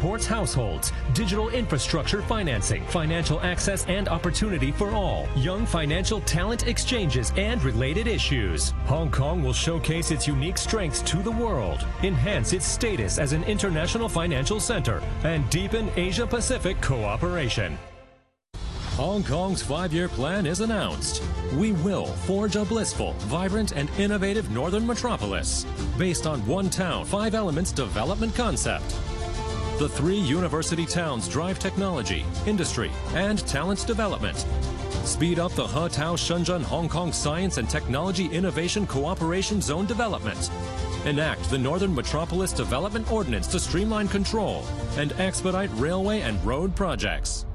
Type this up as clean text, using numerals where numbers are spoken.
supports households, digital infrastructure financing, financial access and opportunity for all, young financial talent exchanges, and related issues. Hong Kong will showcase its unique strengths to the world, enhance its status as an international financial center, and deepen Asia-Pacific cooperation. Hong Kong's 5-year plan is announced. We will forge a blissful, vibrant, and innovative northern metropolis based on one town, 5 elements development concept. The 3 university towns drive technology, industry, and talent development. Speed up the He-Tao Shenzhen Hong Kong Science and Technology Innovation Cooperation Zone development. Enact the Northern Metropolis Development Ordinance to streamline control and expedite railway and road projects.